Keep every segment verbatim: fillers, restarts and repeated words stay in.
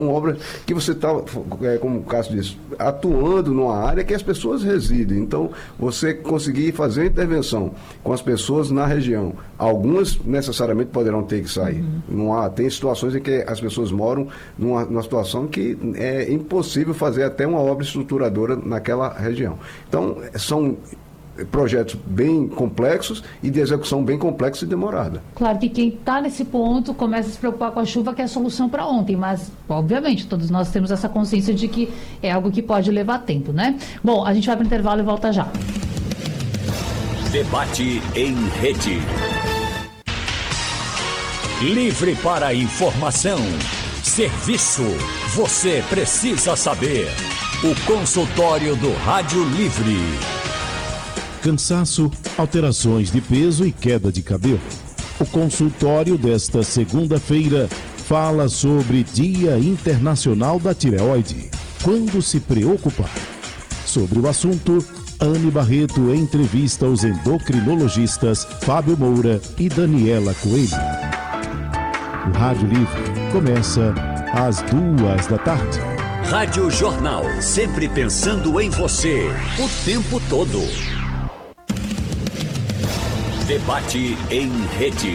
Uma obra que você está, é, como o Cássio disse, atuando numa área que as pessoas residem. Então, você conseguir fazer a intervenção com as pessoas na região. Algumas necessariamente poderão ter que sair. Uhum. Não há, tem situações em que as pessoas moram numa, numa situação que é impossível fazer até uma obra estruturadora naquela região. Então, são projetos bem complexos e de execução bem complexa e demorada. Claro que quem está nesse ponto começa a se preocupar com a chuva, que é a solução para ontem, mas, obviamente, todos nós temos essa consciência de que é algo que pode levar tempo, né? Bom, a gente vai para o intervalo e volta já. Debate em rede. Livre para informação. Serviço. Você precisa saber. O consultório do Rádio Livre. Cansaço, alterações de peso e queda de cabelo. O consultório desta segunda-feira fala sobre Dia Internacional da Tireoide. Quando se preocupar? Sobre o assunto, Anne Barreto entrevista os endocrinologistas Fábio Moura e Daniela Coelho. O Rádio Livre começa às duas da tarde. Rádio Jornal, sempre pensando em você, o tempo todo. Debate em rede.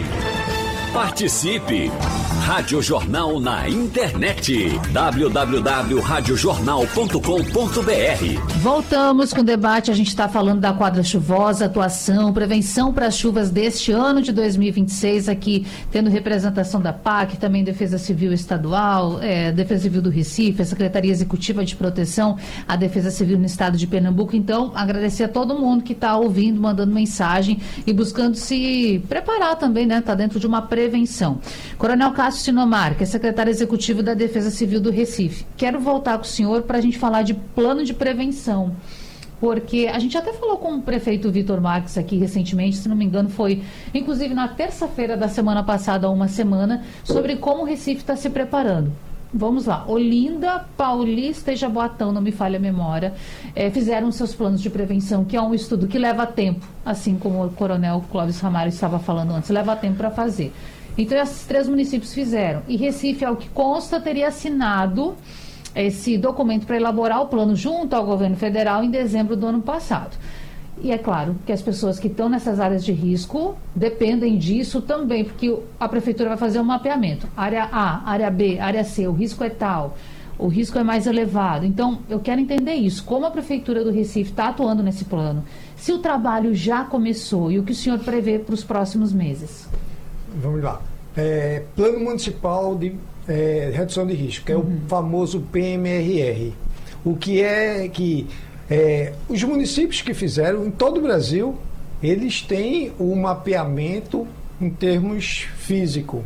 Participe! Rádio Jornal na internet. w w w ponto rádio jornal ponto com ponto b r. Voltamos com o debate. A gente está falando da quadra chuvosa, atuação, prevenção para as chuvas deste ano de dois mil e vinte e seis, aqui tendo representação da P A C, também Defesa Civil Estadual, é, Defesa Civil do Recife, a Secretaria Executiva de Proteção, a Defesa Civil no estado de Pernambuco. Então, agradecer a todo mundo que está ouvindo, mandando mensagem e buscando se preparar também, né? Está dentro de uma prevenção. Coronel Cássio Sinomar, que é secretário executivo da Defesa Civil do Recife. Quero voltar com o senhor para a gente falar de plano de prevenção, porque a gente até falou com o prefeito Vitor Marques aqui recentemente, se não me engano foi, inclusive na terça-feira da semana passada, uma semana, sobre como o Recife está se preparando. Vamos lá, Olinda, Paulista e Jaboatão, não me falha a memória, é, fizeram seus planos de prevenção, que é um estudo que leva tempo, assim como o coronel Clóvis Ramalho estava falando antes, leva tempo para fazer. Então, esses três municípios fizeram. E Recife, ao que consta, teria assinado esse documento para elaborar o plano junto ao governo federal em dezembro do ano passado. E é claro que as pessoas que estão nessas áreas de risco dependem disso também, porque a prefeitura vai fazer um mapeamento. Área A, área B, área C, o risco é tal, o risco é mais elevado. Então, eu quero entender isso. Como a prefeitura do Recife está atuando nesse plano? Se o trabalho já começou e o que o senhor prevê para os próximos meses? Vamos lá. É, Plano Municipal de é, Redução de Risco, que é uhum. o famoso P M R R. O que é que é, os municípios que fizeram, em todo o Brasil, eles têm o mapeamento em termos físico.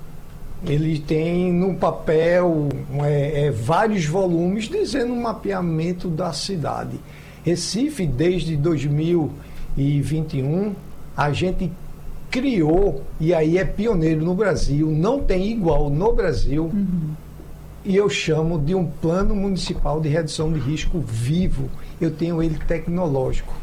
Ele tem no papel é, é, vários volumes dizendo o mapeamento da cidade. Recife, desde dois mil e vinte e um, a gente criou, e aí é pioneiro no Brasil, não tem igual no Brasil, uhum. e eu chamo de um plano municipal de redução de risco vivo. Eu tenho ele tecnológico.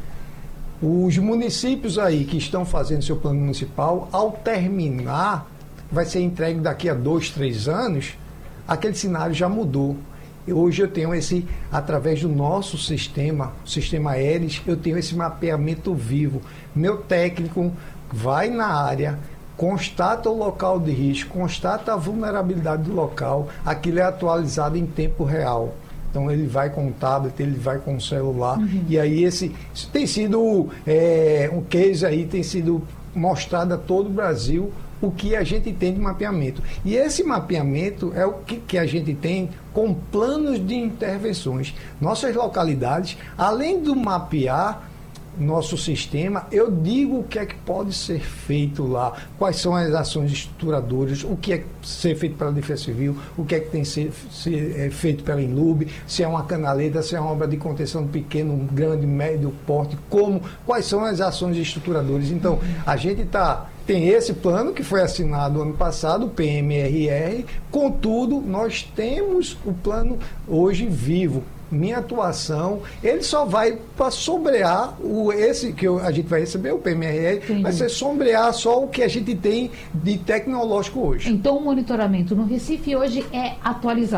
Os municípios aí que estão fazendo seu plano municipal, ao terminar, vai ser entregue daqui a dois, três anos, aquele cenário já mudou. Hoje eu tenho esse, através do nosso sistema, o sistema Aeres, eu tenho esse mapeamento vivo. Meu técnico vai na área, constata o local de risco, constata a vulnerabilidade do local, aquilo é atualizado em tempo real. Então ele vai com o tablet, ele vai com o celular, uhum. e aí esse isso tem sido é, um case aí, tem sido mostrado a todo o Brasil o que a gente tem de mapeamento. E esse mapeamento é o que, que a gente tem com planos de intervenções. Nossas localidades, além do mapear nosso sistema, eu digo o que é que pode ser feito lá, quais são as ações estruturadoras, o que é que ser feito pela Defesa Civil, o que é que tem que ser, ser é, feito pela Inlub, se é uma canaleta, se é uma obra de contenção de pequeno, grande, médio porte, como, quais são as ações estruturadoras. Então, a gente está tem esse plano que foi assinado ano passado, o P M R R, contudo, nós temos o plano hoje vivo, minha atuação, ele só vai para sombrear o, esse que eu, a gente vai receber, o P M R R, Entendi. vai ser sombrear só o que a gente tem de tecnológico hoje. Então, o monitoramento no Recife hoje é atualizado.